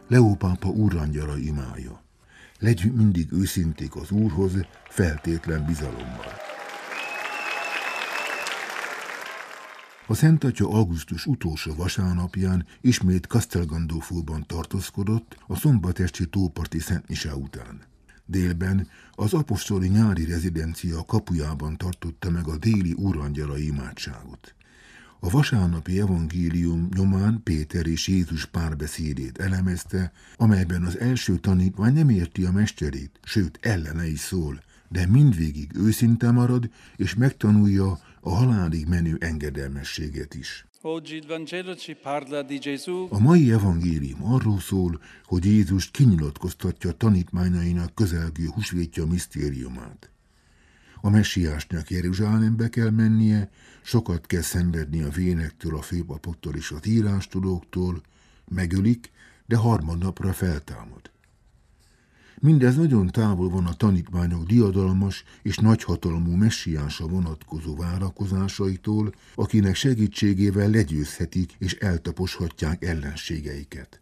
Leó pápa úrangyala imája. Legyünk mindig őszinték az Úrhoz, feltétlen bizalommal. A Szent Atya augusztus utolsó vasárnapján ismét Castel Gandolfóban tartózkodott a szombatesti tóparti szentmise után. Délben az apostoli nyári rezidencia kapujában tartotta meg a déli úrangyalai imádságot. A vasárnapi evangélium nyomán Péter és Jézus párbeszédét elemezte, amelyben az első tanítvány nem érti a mesterét, sőt ellene is szól, de mindvégig őszinte marad, és megtanulja a halálig menő engedelmességet is. A mai evangélium arról szól, hogy Jézus kinyilatkoztatja tanítmányainak közelgő húsvétja misztériumát. A messiásnak Jeruzsálembe kell mennie, sokat kell szenvedni a vénektől, a főpapoktól és az írástudóktól, megölik, de harmadnapra feltámad. Mindez nagyon távol van a tanítványok diadalmas és nagyhatalmú messiánsa vonatkozó várakozásaitól, akinek segítségével legyőzhetik és eltaposhatják ellenségeiket.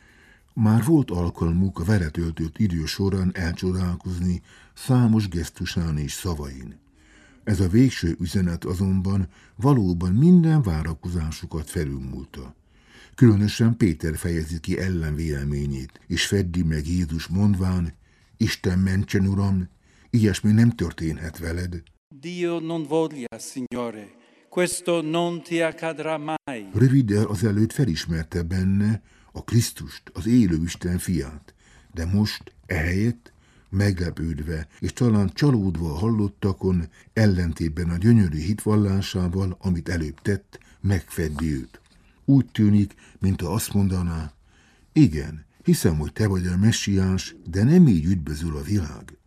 Már volt alkalmuk a vele töltött idő során elcsodálkozni számos gesztusán és szavain. Ez a végső üzenet azonban valóban minden várakozásukat felülmúlta. Különösen Péter fejezi ki ellenvéleményét, és feddi meg Jézus mondván: Isten mentsen, Uram, ilyesmi nem történhet veled. Dio non voglia, Signore, questo non ti accadrà mai. Röviddel azelőtt felismerte benne a Krisztust, az élő Isten fiát, de most ehelyett meglepődve és talán csalódva a hallottakon, ellentétben a gyönyörű hitvallásával, amit előbb tett, megfeddi őt. Úgy tűnik, mintha azt mondaná: igen, hiszem, hogy te vagy a messiás, de nem így üdvözöl a világ.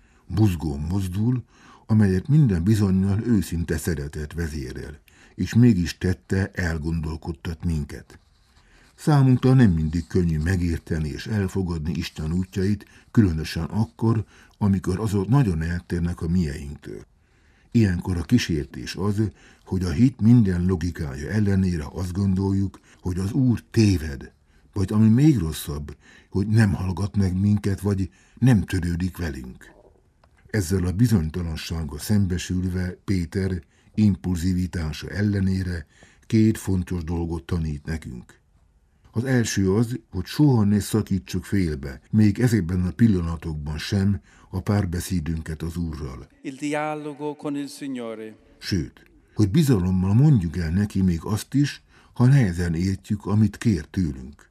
Buzgón mozdul, amelyet minden bizonnyal őszinte szeretet vezérel, és mégis tette elgondolkodtat minket. Számunkra nem mindig könnyű megérteni és elfogadni Isten útjait, különösen akkor, amikor azok nagyon eltérnek a mieinktől. Ilyenkor a kísértés az, hogy a hit minden logikája ellenére azt gondoljuk, hogy az Úr téved, vagy ami még rosszabb, hogy nem hallgat meg minket, vagy nem törődik velünk. Ezzel a bizonytalansággal szembesülve Péter impulzivitása ellenére két fontos dolgot tanít nekünk. Az első az, hogy soha ne szakítsuk félbe, még ezekben a pillanatokban sem, a párbeszédünket az Úrral. Il dialogo con il Signore. Sőt, hogy bizalommal mondjuk el neki még azt is, ha nehezen értjük, amit kér tőlünk.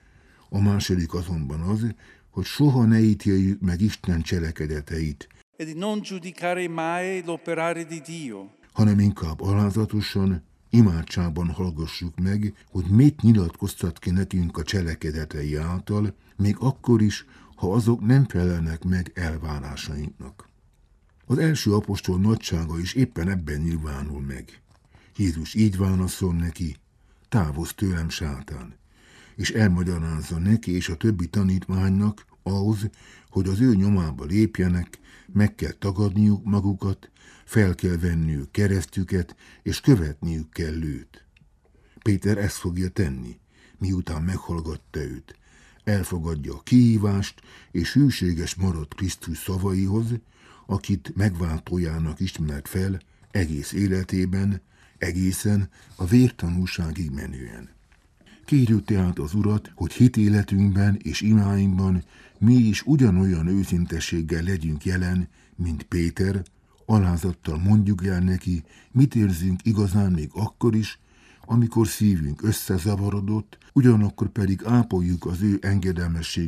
A második azonban az, hogy soha ne ítéljük meg Isten cselekedeteit, E di non giudicare mai l'operare di Dio. hanem inkább alázatosan, imádságban hallgassuk meg, hogy mit nyilatkoztat ki nekünk a cselekedetei által, még akkor is, ha azok nem felelnek meg elvárásainknak. Az első apostol nagysága is éppen ebben nyilvánul meg. Jézus így válaszol neki: távozz tőlem, sátán, és elmagyarázza neki és a többi tanítványnak ahhoz, hogy az ő nyomába lépjenek, meg kell tagadniuk magukat, fel kell venniük keresztüket, és követniük kell őt. Péter ezt fogja tenni, miután meghallgatta őt. Elfogadja a kihívást, és hűséges marad Krisztus szavaihoz, akit megváltójának ismert fel egész életében, egészen a vértanúságig menően. Kérjük tehát az Urat, hogy hitéletünkben és imáinkban mi is ugyanolyan őszintességgel legyünk jelen, mint Péter, alázattal mondjuk el neki, mit érzünk igazán még akkor is, amikor szívünk összezavarodott, ugyanakkor pedig ápoljuk az ő engedelmességét